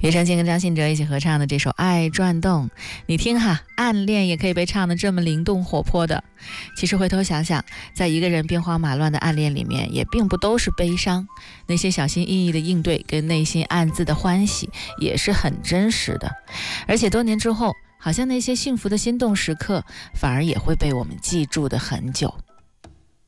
庾澄庆跟张信哲一起合唱的这首《爱转动》，你听哈，暗恋也可以被唱得这么灵动活泼的。其实回头想想，在一个人兵荒马乱的暗恋里面，也并不都是悲伤，那些小心翼翼的应对跟内心暗自的欢喜也是很真实的。而且多年之后，好像那些幸福的心动时刻反而也会被我们记住的很久。